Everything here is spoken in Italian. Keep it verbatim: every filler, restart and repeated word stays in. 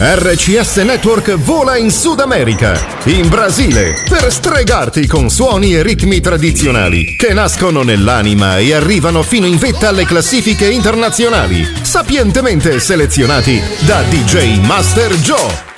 R C S Network vola in Sud America, in Brasile, per stregarti con suoni e ritmi tradizionali che nascono nell'anima e arrivano fino in vetta alle classifiche internazionali, sapientemente selezionati da D J Master Joe.